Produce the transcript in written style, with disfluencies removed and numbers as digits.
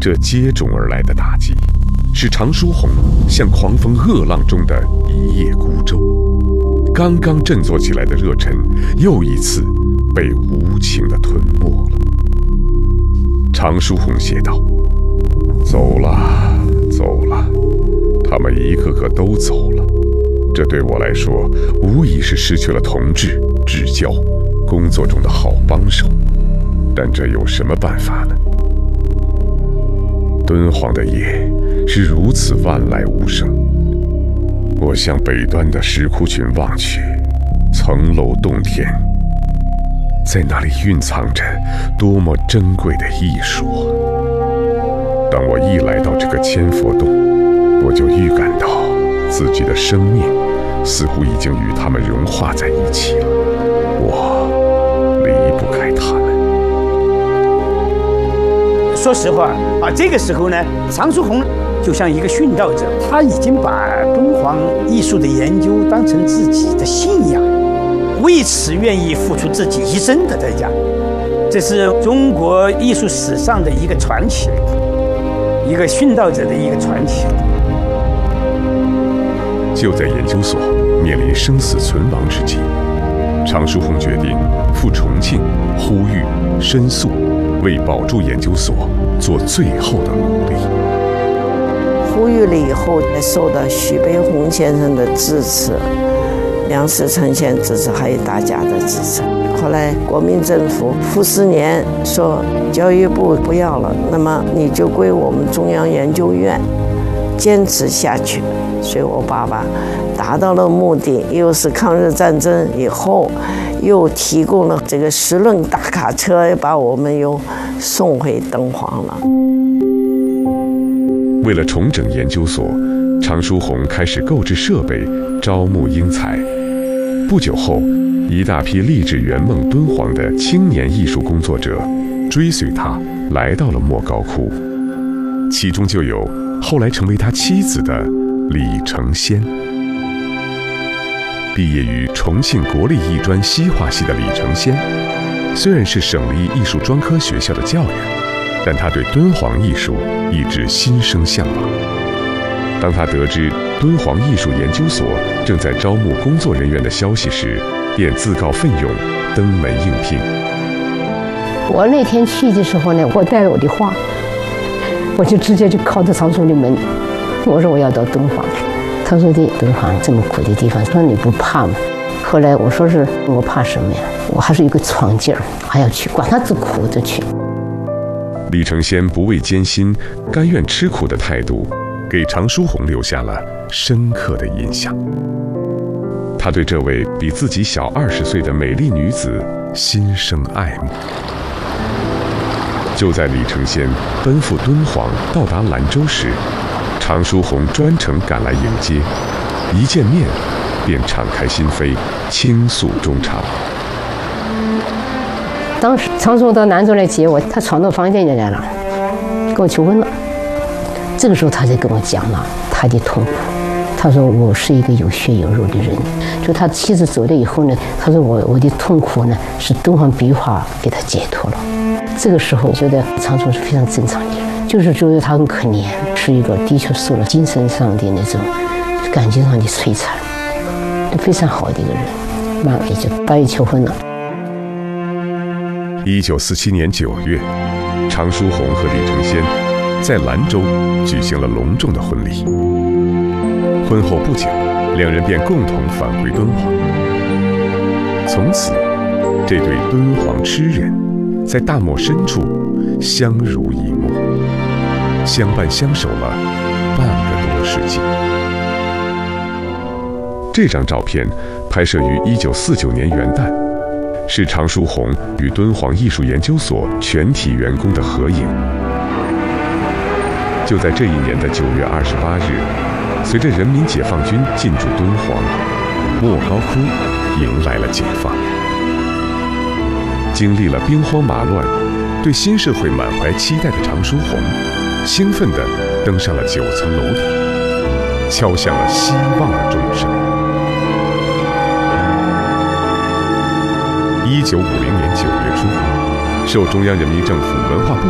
这接踵而来的打击，使常书鸿像狂风恶浪中的一叶孤舟，刚刚振作起来的热忱又一次被无情地吞没了。常书鸿写道：“走了，走了，他们一个个都走了。这对我来说，无疑是失去了同志、至交、工作中的好帮手。但这有什么办法呢？敦煌的夜是如此万籁无声。我向北端的石窟群望去，层楼洞天，在那里蕴藏着多么珍贵的艺术啊！当我一来到这个千佛洞，我就预感到自己的生命似乎已经与他们融化在一起了，我离不开他们。 说实话啊，这个时候呢，常书鸿就像一个殉道者，他已经把敦煌艺术的研究当成自己的信仰，为此愿意付出自己一生的代价。这是中国艺术史上的一个传奇，一个殉道者的一个传奇。 就在研究所面临生死存亡之际，常书鸿决定赴重庆呼吁申诉，为保住研究所做最后的努力。 呼吁了以后，受到徐悲鸿先生的支持，梁思成先生支持，还有大家的支持。后来国民政府傅斯年说教育部不要了，那么你就归我们中央研究院坚持下去。所以我爸爸达到了目的，又是抗日战争以后，又提供了这个10轮大卡车，把我们又送回敦煌了。 为了重整研究所，常书鸿开始购置设备，招募英才。不久后，一大批立志圆梦敦煌的青年艺术工作者追随他来到了莫高窟，其中就有后来成为他妻子的李承先。毕业于重庆国立艺专西画系的李承先，虽然是省立艺术专科学校的教员，但他对敦煌艺术一直心生向往。当他得知敦煌艺术研究所正在招募工作人员的消息时，便自告奋勇登门应聘。 我那天去的时候呢，我带了我的画，我就直接就靠着常书的门，我说我要到敦煌去。他说的敦煌这么苦的地方，说你不怕吗？后来我说是我怕什么呀？我还是有个闯劲儿，还要去，管他多苦的去。 李承先不畏艰辛、甘愿吃苦的态度，给常书鸿留下了深刻的印象。他对这位比自己小20岁的美丽女子心生爱慕。就在李承先奔赴敦煌到达兰州时，常书鸿专程赶来迎接，一见面便敞开心扉，倾诉衷肠。 当时常书鸿到兰州来接我，他闯到房间里来了，跟我求婚了。这个时候他才跟我讲了他的痛苦。他说我是一个有血有肉的人，就他妻子走了以后呢，他说我的痛苦呢是敦煌壁画给他解脱了。这个时候我觉得常书鸿是非常正常的人，就是觉得他很可怜，是一个的确受了精神上的那种感情上的摧残，非常好的一个人，慢慢也就答应求婚了。 1947年9月，常书鸿和李承先在兰州举行了隆重的婚礼。婚后不久，两人便共同返回敦煌。从此，这对敦煌痴人在大漠深处相濡以沫，相伴相守了半个多世纪。这张照片拍摄于1949年元旦，是常书鸿与敦煌艺术研究所全体员工的合影。就在这一年的9月28日，随着人民解放军进驻敦煌，莫高窟迎来了解放。经历了兵荒马乱，对新社会满怀期待的常书鸿，兴奋地登上了9层楼顶，敲响了希望的钟声。1950年9月初，受中央人民政府文化部